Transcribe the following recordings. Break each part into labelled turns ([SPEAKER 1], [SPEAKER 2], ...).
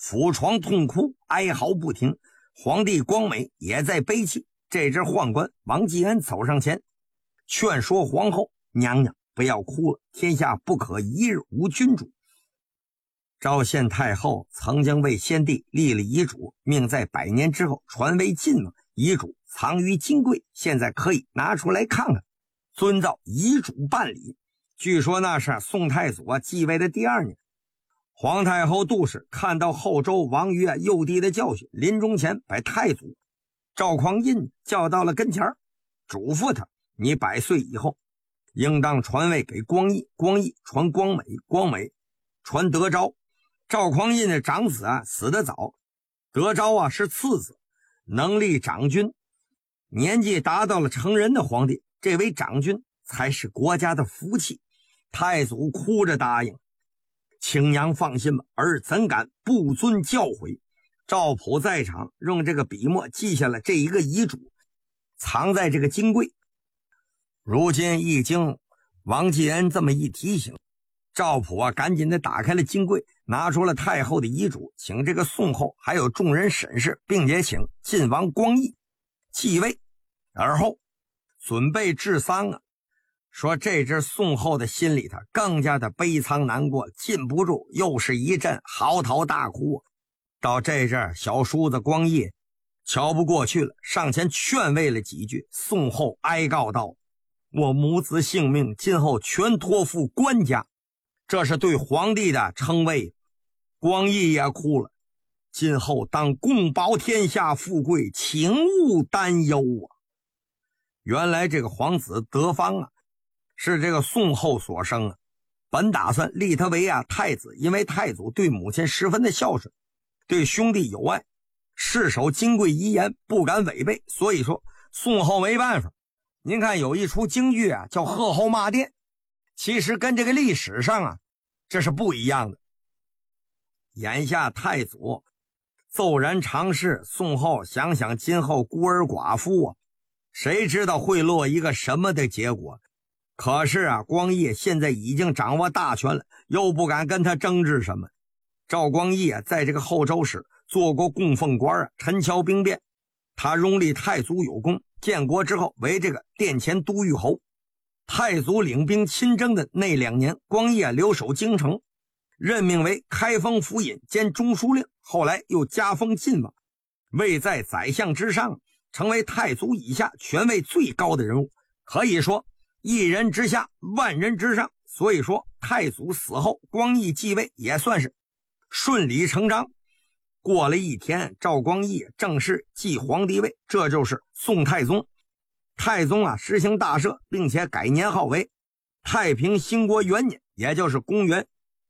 [SPEAKER 1] 俯床痛哭，哀嚎不停。皇帝光美也在悲泣。这只宦官王继恩走上前，劝说皇后：“娘娘不要哭了，天下不可一日无君主。”昭献太后曾经为先帝立了遗嘱，命在100年之后传为晋王，遗嘱藏于金柜，现在可以拿出来看看。遵照遗嘱办理。据说那是宋太祖继位的第2年，皇太后杜氏看到后周王于幼帝的教训，临终前把太祖赵匡胤叫到了跟前，嘱咐他：“你100岁以后应当传位给光义，光义传光美，光美传德昭。”赵匡胤的长子死得早，德昭是次子，能力长君，年纪达到了成人的皇帝，这位长君才是国家的福气。太祖哭着答应：“请娘放心吧，儿怎敢不遵教诲。”赵普在场，用这个笔墨记下了这一个遗嘱，藏在这个金柜。如今一经王继恩这么一提醒，赵普赶紧的打开了金柜，拿出了太后的遗嘱，请这个宋后还有众人审视，并且请晋王光义继位，而后准备治丧。说这只宋后的心里头更加的悲苍难过，禁不住又是一阵嚎啕大哭。到这阵小叔子光义瞧不过去了，上前劝慰了几句。宋后哀告道：“我母子性命今后全托付官家，这是对皇帝的称谓。”光义也哭了：“今后当共保天下富贵，请勿担忧啊。”原来这个皇子德方是这个宋后所生本打算立他为太子，因为太祖对母亲十分的孝顺，对兄弟有爱，誓守金贵遗言，不敢违背，所以说宋后没办法。您看有一出京剧叫《贺后骂殿》，其实跟这个历史上这是不一样的。眼下太祖骤然长逝，宋后想想今后孤儿寡妇谁知道会落一个什么的结果。可是光义现在已经掌握大权了，又不敢跟他争执什么。赵光义在这个后周时做过供奉官陈桥兵变，他拥立太祖有功，建国之后为这个殿前都御侯。太祖领兵亲征的那2年，光义留守京城，任命为开封府尹兼中书令，后来又加封晋王，位在宰相之上，成为太祖以下权位最高的人物，可以说一人之下，万人之上。所以说太祖死后，光义继位也算是顺理成章。过了1天，赵光义正式继皇帝位，这就是宋太宗。太宗实行大赦，并且改年号为太平兴国元年，也就是公元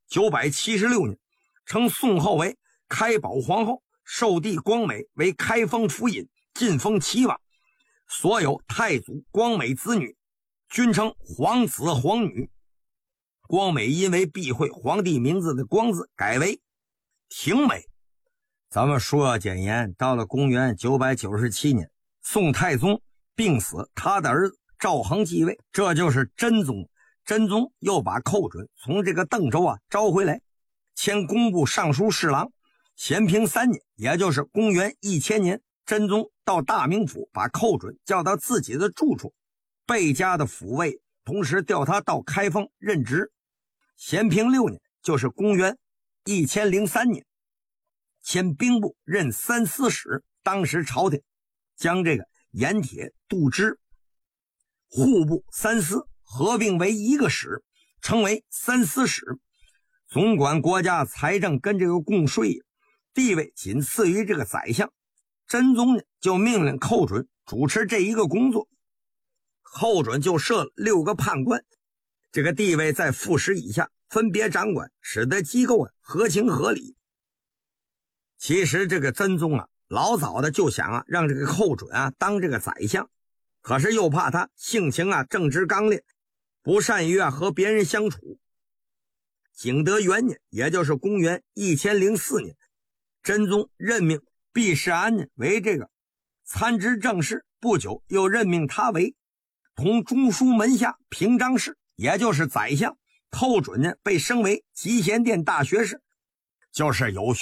[SPEAKER 1] 976年，称宋后为开宝皇后，授弟光美为开封府尹，晋封齐王。所有太祖光美子女均称皇子皇女。光美因为避讳皇帝名字的光字，改为廷美。咱们说要简言，到了公元997年，宋太宗病死，他的儿子赵恒继位，这就是真宗。真宗又把寇准从这个邓州招回来，迁工部尚书侍郎。咸平3年，也就是公元1000年，真宗到大名府把寇准叫到自己的住处，倍加的抚慰，同时调他到开封任职。咸平6年，就是公元1003年，迁兵部任三司使。当时朝廷将这个盐铁度支户部三司合并为一个使，称为三司使，总管国家财政跟这个供税，地位仅次于这个宰相。真宗就命令寇准主持这一个工作，寇准就设了6个判官，这个地位在副使以下，分别掌管，使得机构合情合理。其实这个真宗老早的就想让这个寇准当这个宰相，可是又怕他性情正直刚烈，不善于和别人相处。景德元年，也就是公元1004年，真宗任命毕世安为这个参知政事，不久又任命他为同中书门下平章事，也就是宰相。寇准被升为集贤殿大学士，就是有